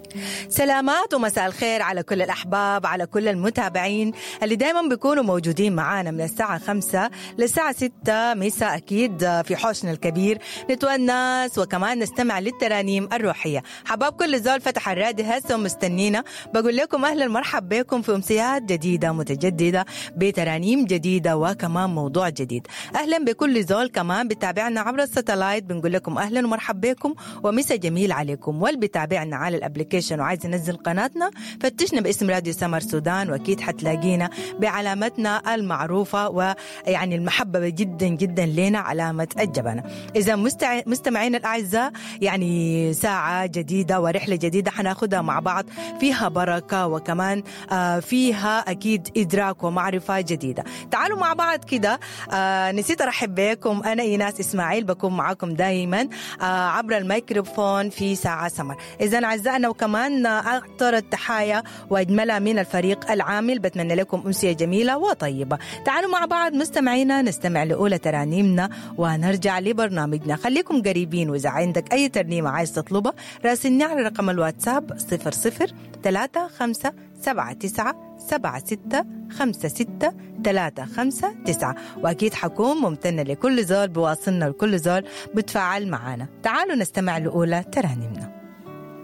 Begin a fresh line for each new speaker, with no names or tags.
سلامات ومساء الخير على كل الأحباب، على كل المتابعين اللي دايما بيكونوا موجودين معانا من الساعة 5 للساعة 6 مساء. أكيد في حوشنا الكبير نتونس وكمان نستمع للترانيم الروحية. حباب كل زول فتح الراديو هسه ومستنينا، بقول لكم أهلا مرحب بكم في أمسيات جديدة متجددة بترانيم جديدة وكمان موضوع جديد. أهلا بكل زول كمان بتابعنا عبر الساتلايت، بنقول لكم أهلا ومرحب بكم ومسا جميل عليكم. واللي بتابعنا على الابليكيشن وعايز ينزل قناتنا فتشنا باسم راديو سمر سودان، واكيد حتلاقينا بعلامتنا المعروفه ويعني المحببه جدا جدا لنا علامه الجبنه. اذا مستمعين الاعزاء، يعني ساعه جديده ورحله جديده حناخدها مع بعض، فيها بركه وكمان فيها اكيد ادراك ومعرفه جديده. تعالوا مع بعض كده. نسيت ارحب بكم، انا ايناس اسماعيل بكون معاكم دائما عبر الميكروفون في ساعه سمر. اذا اعزائنا وكمان أكثر التحايا وأجملها من الفريق العامل، بتمنى لكم أمسية جميلة وطيبة. تعالوا مع بعض مستمعينا نستمع لأولى ترانيمنا ونرجع لبرنامجنا. خليكم قريبين، وإذا عندك أي ترنيمة عايز تطلبها راسلني على رقم الواتساب 0035797656 وأكيد حكون ممتنة لكل زول بواصلنا وكل زول بتفاعل معنا. تعالوا نستمع لأولى ترانيمنا.